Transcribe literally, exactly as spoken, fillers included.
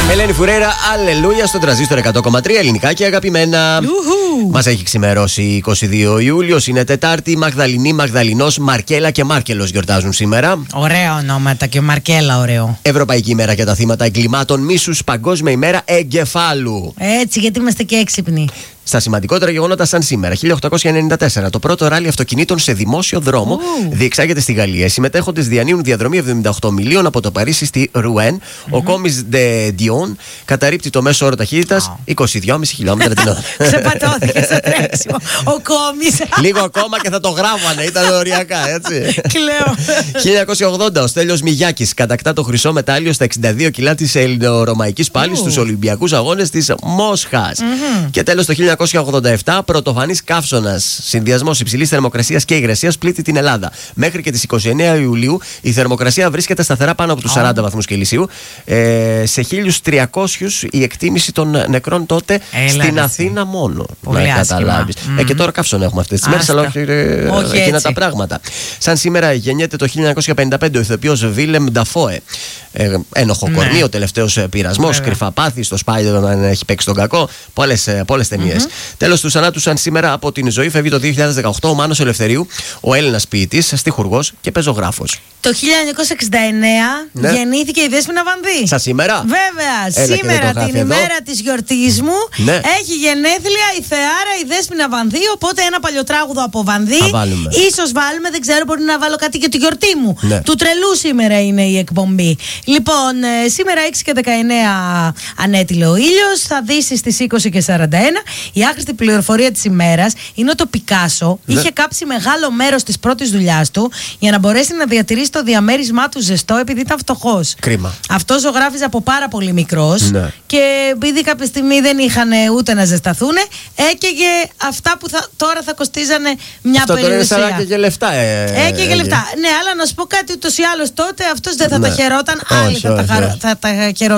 Ελένη Φουρέιρα, αλληλούια στον τραζίστορ εκατό κόμμα τρία, ελληνικά και αγαπημένα. Μας έχει ξημερώσει είκοσι δύο Ιούλιος, είναι Τετάρτη. Μαγδαληνή, Μαγδαληνός, Μαρκέλα και Μάρκελος γιορτάζουν σήμερα. Ωραία ονόματα και Μαρκέλα, ωραίο. Ευρωπαϊκή ημέρα για τα θύματα εγκλημάτων μίσους, Παγκόσμια ημέρα εγκεφάλου. Έτσι, γιατί είμαστε και έξυπνοι. Στα σημαντικότερα γεγονότα, σαν σήμερα, χίλια οκτακόσια ενενήντα τέσσερα, το πρώτο ράλι αυτοκινήτων σε δημόσιο δρόμο oh. διεξάγεται στη Γαλλία. Οι συμμετέχοντες διανύουν διαδρομή εβδομήντα οκτώ μιλίων από το Παρίσι στη Ρουέν. Mm-hmm. Ο Κόμις Ντε Διόν καταρρίπτει το μέσο όρο ταχύτητας oh. είκοσι δυόμισι χιλιόμετρα την ώρα. Ξεπατώθηκε στο τρέξιμο. Ο Κόμις. Λίγο ακόμα και θα το γράφανε, ήταν οριακά, έτσι. Κλαίω. χίλια εννιακόσια ογδόντα, ο Στέλιος Μιγιάκης κατακτά το χρυσό μετάλλιο στα εξήντα δύο κιλά της ελληνορωμαϊκής πάλης στους Ολυμπιακούς Αγώνες της Μόσχας. Mm-hmm. Και τέλος, το χίλια εννιακόσια ογδόντα επτά, πρωτοφανής καύσωνας, συνδυασμός υψηλής θερμοκρασίας και υγρασίας, πλήττει την Ελλάδα. Μέχρι και τις είκοσι εννέα Ιουλίου η θερμοκρασία βρίσκεται σταθερά πάνω από τους oh. σαράντα βαθμούς Κελσίου. Ε, σε χίλια τριακόσιους η εκτίμηση των νεκρών τότε Έλα, στην Αθήνα μόνο. Πολύ να καταλάβεις. Mm-hmm. Ε, και τώρα καύσωνα έχουμε αυτές τις μέρες, αλλά όχι, ε, όχι εκείνα τα πράγματα. Σαν σήμερα γεννιέται το χίλια εννιακόσια πενήντα πέντε ο ηθοποιός Βίλεμ Νταφόε. Ε, ένοχο ναι. κορμί, ο τελευταίος πειρασμός, κρυφά πάθη, στο Spider-Man έχει παίξει τον κακό. Πολλές ταινίες. Mm-hmm. Τέλος του θανάτου, σαν σήμερα από την ζωή, φεύγει το δύο χιλιάδες δεκαοκτώ ο Μάνος Ελευθερίου, ο Έλληνας ποιητής, στιχουργός και πεζογράφος. Το χίλια εννιακόσια εξήντα εννέα ναι. γεννήθηκε η Δέσποινα Βανδύ. Σαν σήμερα. Βέβαια, Έλα, σήμερα την εδώ. ημέρα της γιορτής μου ναι. έχει γενέθλια η θεάρα η Δέσποινα Βανδύ. Οπότε ένα παλιοτράγουδο από Βανδύ. Ίσως βάλουμε, δεν ξέρω, μπορεί να βάλω κάτι για τη γιορτή μου. Ναι. Του τρελού σήμερα είναι η εκπομπή. Λοιπόν, σήμερα έξι και δεκαεννέα ανέτειλε ο ήλιος. Θα δύσει στις είκοσι και σαράντα ένα. Η άχρηστη πληροφορία της ημέρας είναι ότι ο Πικάσο ναι. είχε κάψει μεγάλο μέρος της πρώτης δουλειάς του για να μπορέσει να διατηρήσει το διαμέρισμά του ζεστό, επειδή ήταν φτωχός. Κρίμα. Αυτό ζωγράφιζε από πάρα πολύ μικρός ναι. και επειδή κάποια στιγμή δεν είχαν ούτε να ζεσταθούν, έκαιγε αυτά που θα, τώρα θα κοστίζανε μια αυτό περιουσία. Αυτό τώρα είναι σαν έκαιγε λεφτά. Ε, έκαιγε ε, λεφτά. Ναι, αλλά να σου πω κάτι, ούτως ή άλλως τότε αυτός δεν θα ναι. τα χαιρόταν, άλλοι θα, θα τα χαιρόταν.